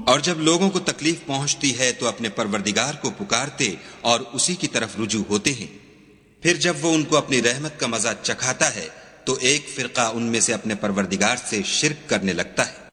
और जब लोगों को तकलीफ पहुंचती है तो अपने परवरदिगार को पुकारते और उसी की तरफ रुजू होते हैं। फिर जब वो उनको अपनी रहमत का मजा चखाता है तो एक फिरका उनमें से अपने परवरदिगार से शिर्क करने लगता है।